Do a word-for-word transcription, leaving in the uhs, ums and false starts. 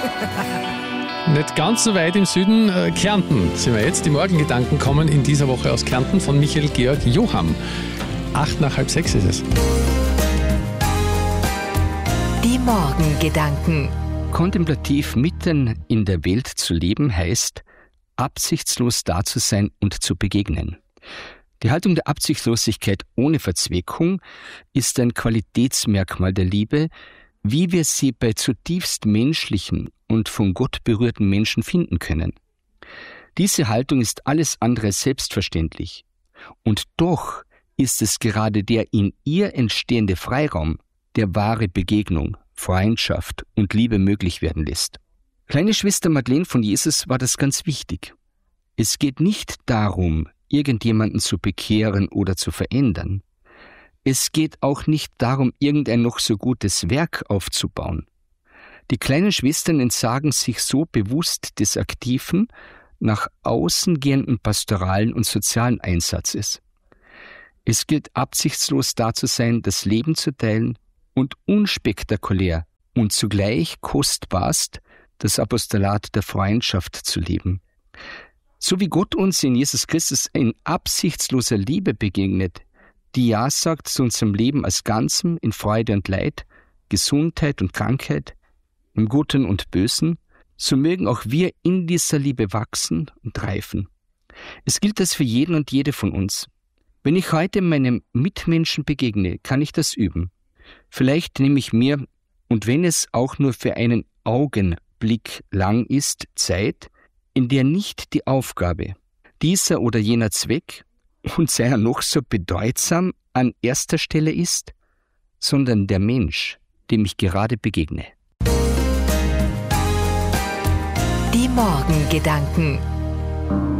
Nicht ganz so weit im Süden, äh, Kärnten sind wir jetzt. Die Morgengedanken kommen in dieser Woche aus Kärnten von Michael Georg Joham. Acht nach halb sechs ist es. Die Morgengedanken. Kontemplativ mitten in der Welt zu leben heißt, absichtslos da zu sein und zu begegnen. Die Haltung der Absichtslosigkeit ohne Verzweckung ist ein Qualitätsmerkmal der Liebe, wie wir sie bei zutiefst menschlichen und von Gott berührten Menschen finden können. Diese Haltung ist alles andere als selbstverständlich. Und doch ist es gerade der in ihr entstehende Freiraum, der wahre Begegnung, Freundschaft und Liebe möglich werden lässt. Kleine Schwester Madeleine von Jesus war das ganz wichtig. Es geht nicht darum, irgendjemanden zu bekehren oder zu verändern. Es geht auch nicht darum, irgendein noch so gutes Werk aufzubauen. Die kleinen Schwestern entsagen sich so bewusst des aktiven, nach außen gehenden pastoralen und sozialen Einsatzes. Es gilt absichtslos da zu sein, das Leben zu teilen und unspektakulär und zugleich kostbarst das Apostolat der Freundschaft zu leben. So wie Gott uns in Jesus Christus in absichtsloser Liebe begegnet, die Ja sagt zu unserem Leben als Ganzem in Freude und Leid, Gesundheit und Krankheit, im Guten und Bösen, so mögen auch wir in dieser Liebe wachsen und reifen. Es gilt das für jeden und jede von uns. Wenn ich heute meinem Mitmenschen begegne, kann ich das üben. Vielleicht nehme ich mir, und wenn es auch nur für einen Augenblick lang ist, Zeit, in der nicht die Aufgabe, dieser oder jener Zweck, und sei er noch so bedeutsam, an erster Stelle ist, sondern der Mensch, dem ich gerade begegne. Die Morgengedanken.